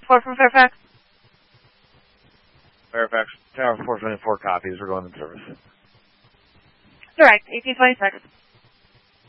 4 from Fairfax. Fairfax, Tower 474 copies. We're going in service. Direct, 1826.